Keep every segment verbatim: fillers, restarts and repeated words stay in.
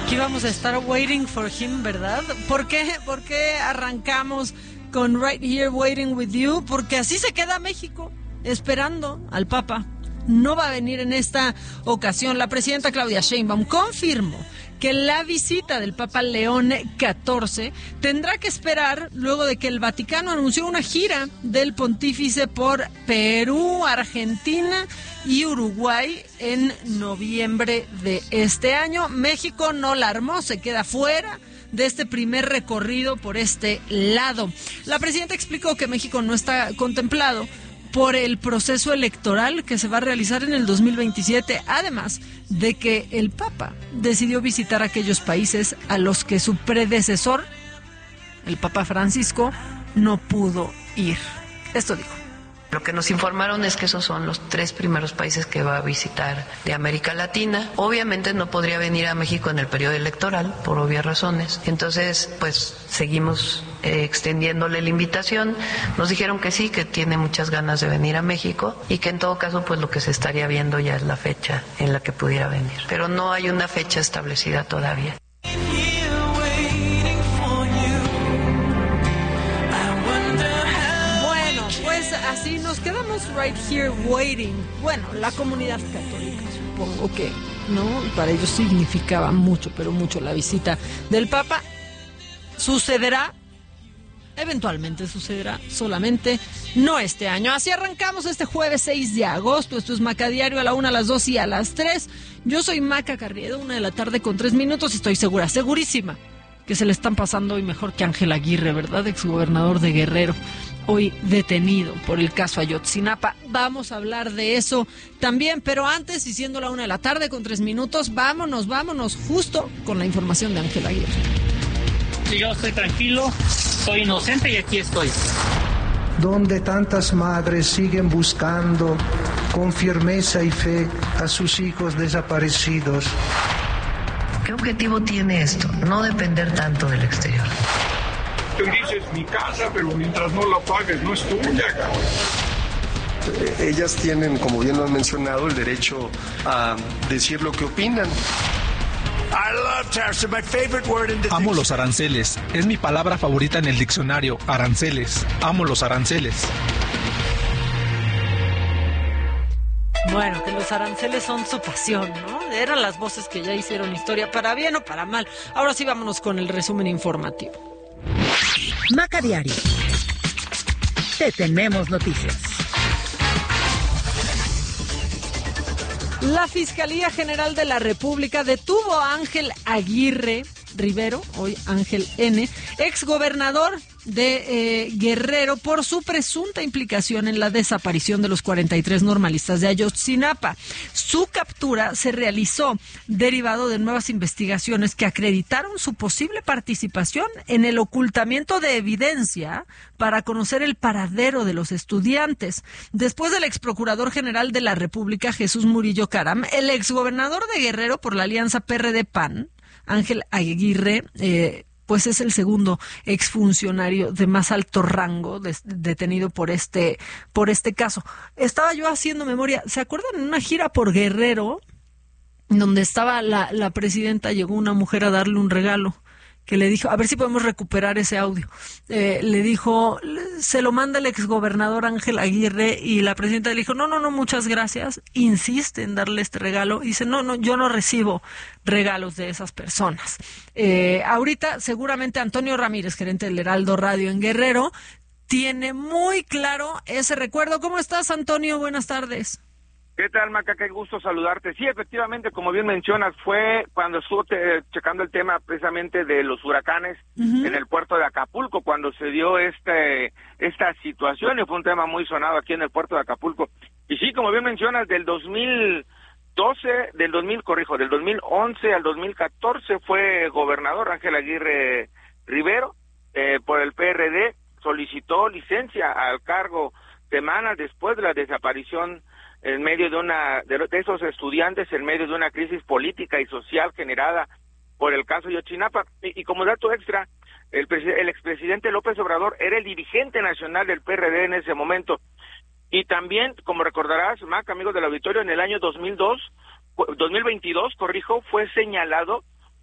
Aquí vamos a estar waiting for him, ¿verdad? ¿Por qué? ¿Por qué arrancamos con Right Here Waiting with You? Porque así se queda México, esperando al Papa. No va a venir en esta ocasión. La presidenta Claudia Sheinbaum confirmó que la visita del Papa León catorce tendrá que esperar luego de que el Vaticano anunció una gira del pontífice por Perú, Argentina y Uruguay en noviembre de este año. México no la armó, se queda fuera de este primer recorrido por este lado. La presidenta explicó que México no está contemplado por el proceso electoral que se va a realizar en el dos mil veintisiete, además de que el Papa decidió visitar aquellos países a los que su predecesor, el Papa Francisco, no pudo ir. Esto dijo. Lo que nos informaron es que esos son los tres primeros países que va a visitar de América Latina. Obviamente no podría venir a México en el periodo electoral, por obvias razones. Entonces, pues seguimos eh, extendiéndole la invitación. Nos dijeron que sí, que tiene muchas ganas de venir a México y que en todo caso, pues lo que se estaría viendo ya es la fecha en la que pudiera venir. Pero no hay una fecha establecida todavía. Así nos quedamos right here waiting. Bueno, la comunidad católica, supongo que, ¿no? Para ellos significaba mucho, pero mucho la visita del Papa. Sucederá, eventualmente sucederá, solamente no este año. Así arrancamos este jueves seis de agosto. Esto es Maca Diario, a la una, a las dos y a las tres. Yo soy Maca Carriedo, una de la tarde con tres minutos y estoy segura, segurísima, que se le están pasando hoy mejor que Ángel Aguirre, ¿verdad? Exgobernador de Guerrero, hoy detenido por el caso Ayotzinapa. Vamos a hablar de eso también, pero antes, y siendo la una de la tarde con tres minutos, vámonos, vámonos justo con la información de Ángel Aguirre. Yo estoy tranquilo, soy inocente y aquí estoy. Donde tantas madres siguen buscando con firmeza y fe a sus hijos desaparecidos. ¿Qué objetivo tiene esto? No depender tanto del exterior. Tú dices mi casa, pero mientras no la pagues no es tuya. Ellas tienen, como bien lo han mencionado, el derecho a decir lo que opinan. Amo los aranceles. Es mi palabra favorita en el diccionario. Aranceles. Amo los aranceles. Bueno, que los aranceles son su pasión, ¿no? Eran las voces que ya hicieron historia, para bien o para mal. Ahora sí, vámonos con el resumen informativo. Maca Diario. Te tenemos noticias. La Fiscalía General de la República detuvo a Ángel Aguirre Rivero, hoy Ángel N., exgobernador de eh, Guerrero, por su presunta implicación en la desaparición de los cuarenta y tres normalistas de Ayotzinapa. Su captura se realizó derivado de nuevas investigaciones que acreditaron su posible participación en el ocultamiento de evidencia para conocer el paradero de los estudiantes. Después del exprocurador general de la República, Jesús Murillo Caram, el exgobernador de Guerrero por la alianza P R D P A N, Ángel Aguirre, eh, pues es el segundo exfuncionario de más alto rango de, detenido por este por este caso. Estaba yo haciendo memoria, ¿se acuerdan en una gira por Guerrero donde estaba la, la presidenta, llegó una mujer a darle un regalo que le dijo, a ver si podemos recuperar ese audio, eh, le dijo, se lo manda el exgobernador Ángel Aguirre, y la presidenta le dijo, no, no, no, muchas gracias, insiste en darle este regalo, y dice, no, no, yo no recibo regalos de esas personas. Eh, ahorita seguramente Antonio Ramírez, gerente del Heraldo Radio en Guerrero, tiene muy claro ese recuerdo. ¿Cómo estás, Antonio? Buenas tardes. ¿Qué tal, Maca? Qué gusto saludarte. Sí, efectivamente, como bien mencionas, fue cuando estuvo te, checando el tema precisamente de los huracanes uh-huh. en el puerto de Acapulco, cuando se dio este esta situación, y fue un tema muy sonado aquí en el puerto de Acapulco. Y sí, como bien mencionas, del dos mil doce, del dos mil, corrijo, del dos mil once al dos mil catorce fue gobernador Ángel Aguirre Rivero, eh, por el P R D, solicitó licencia al cargo semanas después de la desaparición en medio de una de, de esos estudiantes, en medio de una crisis política y social generada por el caso Ayotzinapa. Y, y como dato extra, el, el expresidente López Obrador era el dirigente nacional del P R D en ese momento. Y también, como recordarás, Mac, amigos del auditorio, en el año dos mil dos, dos mil veintidós, corrijo, fue señalado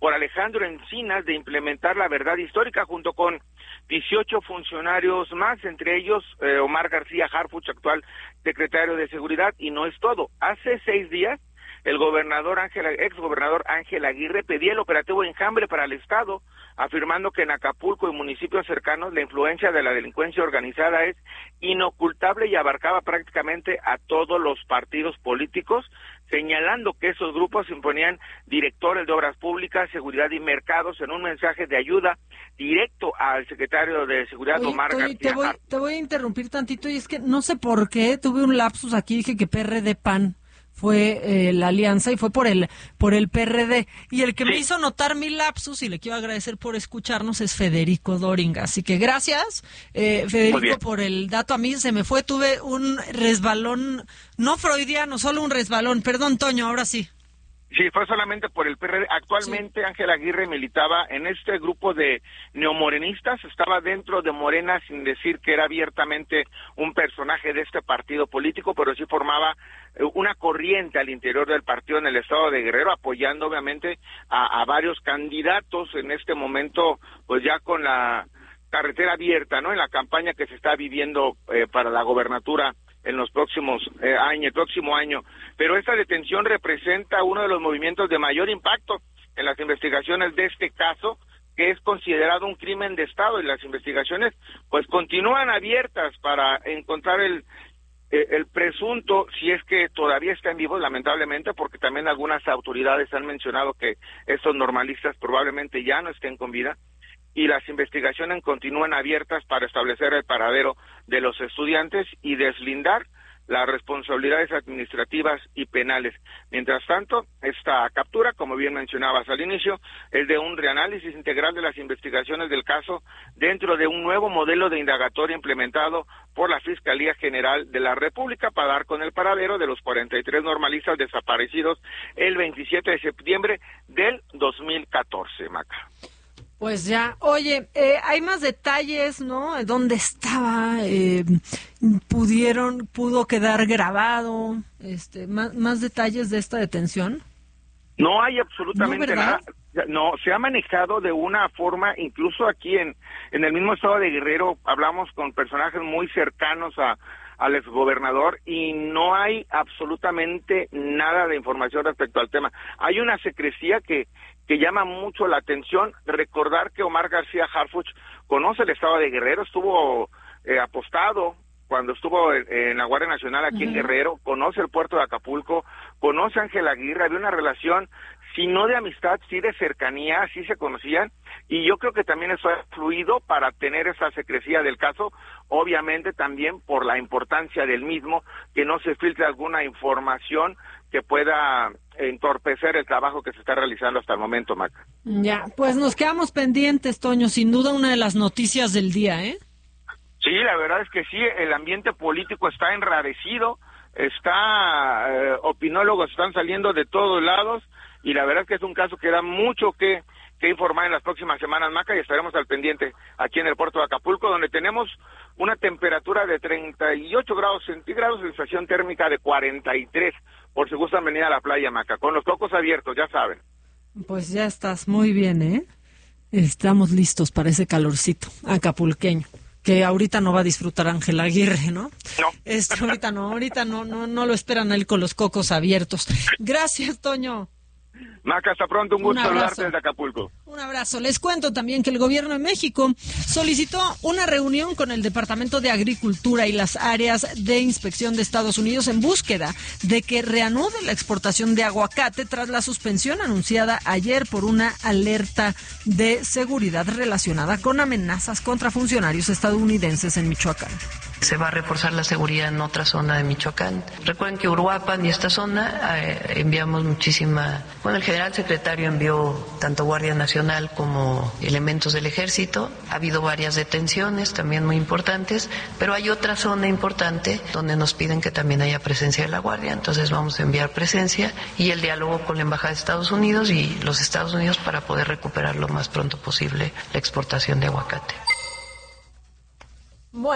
por Alejandro Encinas de implementar la verdad histórica junto con dieciocho funcionarios más, entre ellos eh, Omar García Harfuch, actual secretario de Seguridad, y no es todo. Hace seis días, el gobernador Ángel, ex gobernador Ángel Aguirre pedía el operativo Enjambre para el Estado, afirmando que en Acapulco y municipios cercanos la influencia de la delincuencia organizada es inocultable y abarcaba prácticamente a todos los partidos políticos, señalando que esos grupos imponían directores de obras públicas, seguridad y mercados en un mensaje de ayuda directo al secretario de Seguridad, Oye, Omar Toño, García. Te voy, te voy a interrumpir tantito, y es que no sé por qué tuve un lapsus aquí, dije que P R D P A N fue eh, la alianza y fue por el por el P R D, y el que sí. me hizo notar mi lapsus, y le quiero agradecer por escucharnos, es Federico Doringa, así que gracias eh, Federico por el dato. A mí se me fue, tuve un resbalón, no freudiano, solo un resbalón, perdón Toño, ahora sí. Sí, fue solamente por el P R D. Actualmente sí. Ángel Aguirre militaba en este grupo de neomorenistas, estaba dentro de Morena sin decir que era abiertamente un personaje de este partido político, pero sí formaba una corriente al interior del partido en el estado de Guerrero, apoyando obviamente a, a varios candidatos en este momento, pues ya con la carretera abierta, ¿no? En la campaña que se está viviendo eh, para la gobernatura en los próximos eh, años, el próximo año. Pero esta detención representa uno de los movimientos de mayor impacto en las investigaciones de este caso, que es considerado un crimen de Estado, y las investigaciones pues continúan abiertas para encontrar el eh, el presunto, si es que todavía está en vivo, lamentablemente, porque también algunas autoridades han mencionado que estos normalistas probablemente ya no estén con vida, y las investigaciones continúan abiertas para establecer el paradero de los estudiantes y deslindar las responsabilidades administrativas y penales. Mientras tanto, esta captura, como bien mencionabas al inicio, es de un reanálisis integral de las investigaciones del caso dentro de un nuevo modelo de indagatoria implementado por la Fiscalía General de la República para dar con el paradero de los cuarenta y tres normalistas desaparecidos el veintisiete de septiembre del dos mil catorce, Maca. Pues ya, oye, eh, hay más detalles, ¿no? ¿Dónde estaba? Eh, ¿Pudieron, pudo quedar grabado? Este, más, más detalles de esta detención. No hay absolutamente ¿No, nada. No, se ha manejado de una forma, incluso aquí en, en el mismo estado de Guerrero, hablamos con personajes muy cercanos a al exgobernador y no hay absolutamente nada de información respecto al tema. Hay una secrecía que que llama mucho la atención. Recordar que Omar García Harfuch conoce el estado de Guerrero, estuvo eh, apostado cuando estuvo en, en la Guardia Nacional aquí uh-huh. en Guerrero, conoce el puerto de Acapulco, conoce a Ángel Aguirre, había una relación, si no de amistad, sí de cercanía, sí se conocían, y yo creo que también eso ha influido para tener esa secrecía del caso, obviamente también por la importancia del mismo, que no se filtre alguna información que pueda entorpecer el trabajo que se está realizando hasta el momento, Maca. Ya, pues nos quedamos pendientes, Toño, sin duda una de las noticias del día, ¿eh? Sí, la verdad es que sí, el ambiente político está enrarecido, está, eh, opinólogos están saliendo de todos lados, y la verdad es que es un caso que da mucho que, que informar en las próximas semanas, Maca, y estaremos al pendiente aquí en el puerto de Acapulco, donde tenemos una temperatura de treinta y ocho grados centígrados, sensación térmica de cuarenta y tres, por si gustan venir a la playa, Maca, con los cocos abiertos, ya saben. Pues ya estás muy bien, ¿eh? Estamos listos para ese calorcito acapulqueño, que ahorita no va a disfrutar Ángel Aguirre, ¿no? No. Este, ahorita no, ahorita no, no, no lo esperan a él con los cocos abiertos. Gracias, Toño. Maca, hasta pronto, un gusto Un saludarte desde Acapulco. Un abrazo. Les cuento también que el gobierno de México solicitó una reunión con el Departamento de Agricultura y las áreas de inspección de Estados Unidos en búsqueda de que reanude la exportación de aguacate tras la suspensión anunciada ayer por una alerta de seguridad relacionada con amenazas contra funcionarios estadounidenses en Michoacán. Se va a reforzar la seguridad en otra zona de Michoacán. Recuerden que Uruapan y esta zona eh, enviamos muchísima... Bueno, el general secretario envió tanto Guardia Nacional como elementos del Ejército. Ha habido varias detenciones también muy importantes, pero hay otra zona importante donde nos piden que también haya presencia de la Guardia. Entonces vamos a enviar presencia y el diálogo con la Embajada de Estados Unidos y los Estados Unidos para poder recuperar lo más pronto posible la exportación de aguacate. Bueno,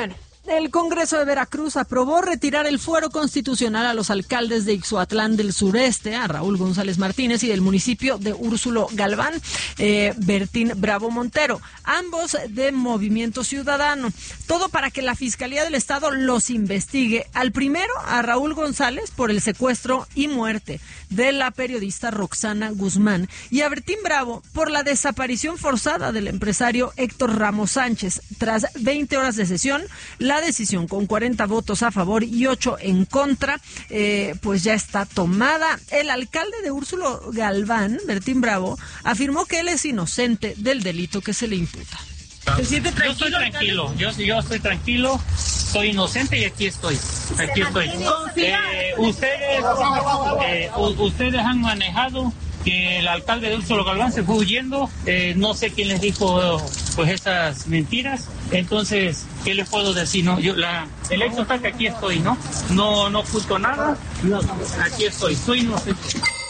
El Congreso de Veracruz aprobó retirar el fuero constitucional a los alcaldes de Ixhuatlán del Sureste, a Raúl González Martínez, y del municipio de Úrsulo Galván, eh, Bertín Bravo Montero, ambos de Movimiento Ciudadano. Todo para que la Fiscalía del Estado los investigue. Al primero, a Raúl González, por el secuestro y muerte de la periodista Roxana Guzmán, y a Bertín Bravo por la desaparición forzada del empresario Héctor Ramos Sánchez. Tras veinte horas de sesión, la decisión, con cuarenta votos a favor y ocho en contra, eh, pues ya está tomada. El alcalde de Úrsulo Galván, Bertín Bravo, afirmó que él es inocente del delito que se le imputa. ¿Se siente tranquilo? Yo estoy tranquilo, yo, yo estoy tranquilo, soy inocente y aquí estoy, aquí estoy. Eh, ustedes, eh, ustedes han manejado que el alcalde de Úrsulo Galván se fue huyendo, eh, no sé quién les dijo pues esas mentiras, entonces, ¿qué les puedo decir? No, yo, la, el hecho está que aquí estoy, ¿no? No, no oculto nada, no, aquí estoy, soy inocente.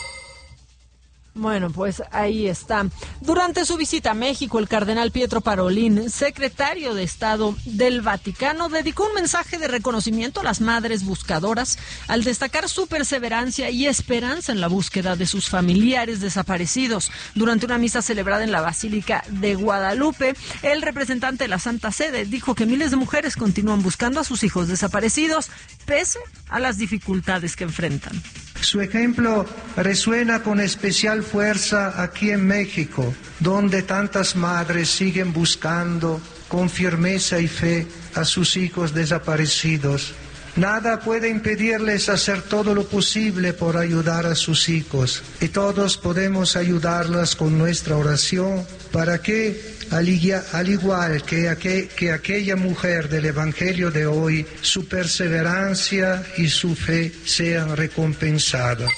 Bueno, pues ahí está. Durante su visita a México, el cardenal Pietro Parolin, secretario de Estado del Vaticano, dedicó un mensaje de reconocimiento a las madres buscadoras al destacar su perseverancia y esperanza en la búsqueda de sus familiares desaparecidos. Durante una misa celebrada en la Basílica de Guadalupe, el representante de la Santa Sede dijo que miles de mujeres continúan buscando a sus hijos desaparecidos, pese a las dificultades que enfrentan. Su ejemplo resuena con especial fuerza aquí en México, donde tantas madres siguen buscando con firmeza y fe a sus hijos desaparecidos. Nada puede impedirles hacer todo lo posible por ayudar a sus hijos, y todos podemos ayudarlas con nuestra oración para que, al igual que, aqu- que aquella mujer del Evangelio de hoy, su perseverancia y su fe sean recompensadas.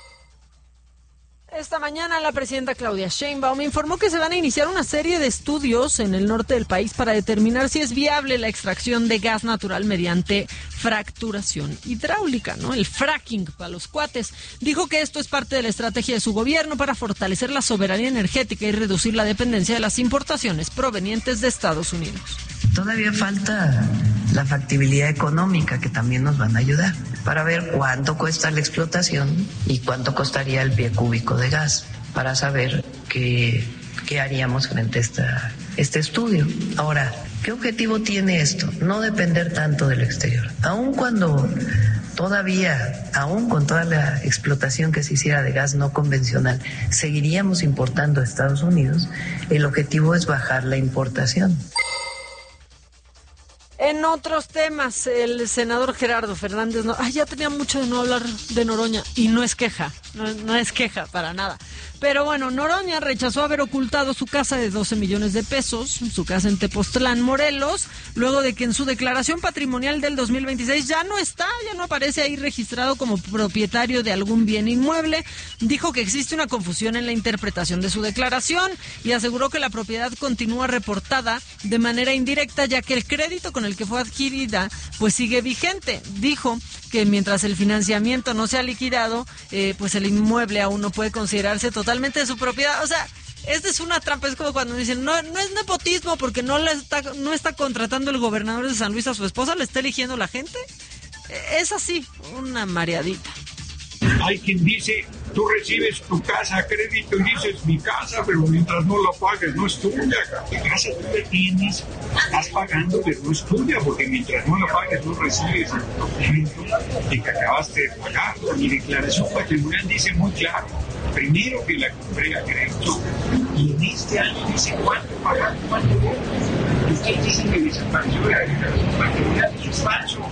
Esta mañana la presidenta Claudia Sheinbaum informó que se van a iniciar una serie de estudios en el norte del país para determinar si es viable la extracción de gas natural mediante fracturación hidráulica, ¿no? El fracking para los cuates. Dijo que esto es parte de la estrategia de su gobierno para fortalecer la soberanía energética y reducir la dependencia de las importaciones provenientes de Estados Unidos. Todavía falta la factibilidad económica, que también nos van a ayudar, para ver cuánto cuesta la explotación y cuánto costaría el pie cúbico de gas, para saber qué, qué haríamos frente a esta, este estudio. Ahora, ¿qué objetivo tiene esto? No depender tanto del exterior. Aun cuando todavía, aún con toda la explotación que se hiciera de gas no convencional, seguiríamos importando a Estados Unidos, el objetivo es bajar la importación. En otros temas, el senador Gerardo Fernández, no, ay, ya tenía mucho de no hablar de Noroña, y no es queja, no, no es queja para nada. Pero bueno, Noroña rechazó haber ocultado su casa de doce millones de pesos, su casa en Tepoztlán, Morelos, luego de que en su declaración patrimonial del dos mil veintiséis ya no está, ya no aparece ahí registrado como propietario de algún bien inmueble. Dijo que existe una confusión en la interpretación de su declaración y aseguró que la propiedad continúa reportada de manera indirecta, ya que el crédito con el que fue adquirida pues sigue vigente. Dijo que mientras el financiamiento no sea liquidado, eh, pues el inmueble aún no puede considerarse totalmente de su propiedad. O sea, esta es una trampa, es como cuando dicen, no, no es nepotismo porque no la está, no está contratando el gobernador de San Luis a su esposa, ¿le está eligiendo la gente? Es así, una mareadita. Hay quien dice, tú recibes tu casa a crédito y dices, mi casa, pero mientras no la pagues, no es tuya. La casa tú la tienes, estás pagando, pero no es tuya, porque mientras no la pagues, no recibes el documento de que acabaste de pagar. Mi declaración patrimonial dice muy claro, primero que la compré a crédito, y en este año dice cuánto pagar, cuánto no. Ustedes dicen que desapareció la declaración patrimonial, y es falso.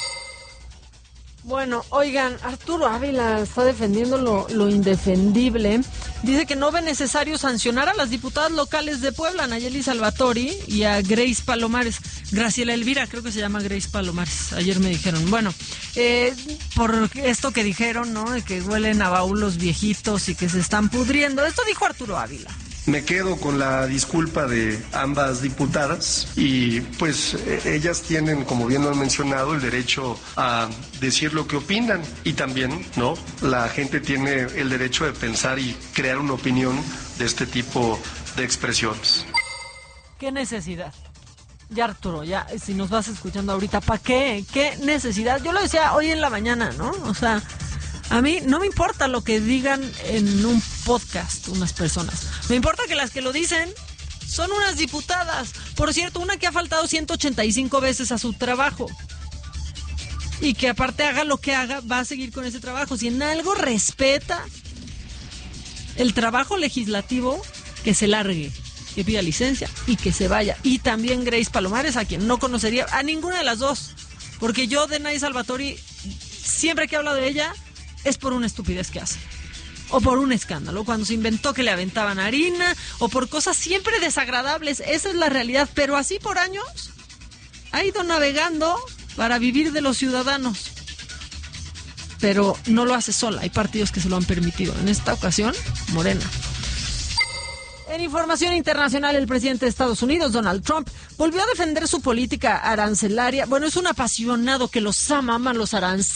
Bueno, oigan, Arturo Ávila está defendiendo lo, lo indefendible. Dice que no ve necesario sancionar a las diputadas locales de Puebla, Nayeli Salvatori, y a Grace Palomares. Graciela Elvira, creo que se llama Grace Palomares. Ayer me dijeron, bueno, eh, por esto que dijeron, ¿no? De que huelen a baúlos viejitos y que se están pudriendo. Esto dijo Arturo Ávila. Me quedo con la disculpa de ambas diputadas y pues ellas tienen, como bien lo han mencionado, el derecho a decir lo que opinan y también, ¿no? La gente tiene el derecho de pensar y crear una opinión de este tipo de expresiones. ¿Qué necesidad? Ya, Arturo, ya, si nos vas escuchando ahorita, ¿para qué? ¿Qué necesidad? Yo lo decía hoy en la mañana, ¿no? O sea, a mí no me importa lo que digan en un podcast unas personas. Me importa que las que lo dicen son unas diputadas. Por cierto, una que ha faltado ciento ochenta y cinco veces a su trabajo. Y que aparte haga lo que haga, va a seguir con ese trabajo. Si en algo respeta el trabajo legislativo, que se largue, que pida licencia y que se vaya. Y también Grace Palomares, a quien no conocería a ninguna de las dos. Porque yo, Denay Salvatori, siempre que hablo de ella, es por una estupidez que hace. O por un escándalo, cuando se inventó que le aventaban harina, o por cosas siempre desagradables. Esa es la realidad. Pero así por años ha ido navegando para vivir de los ciudadanos. Pero no lo hace sola. Hay partidos que se lo han permitido. En esta ocasión, Morena. En información internacional, el presidente de Estados Unidos, Donald Trump, volvió a defender su política arancelaria. Bueno, es un apasionado que los ama, ama los aranceles.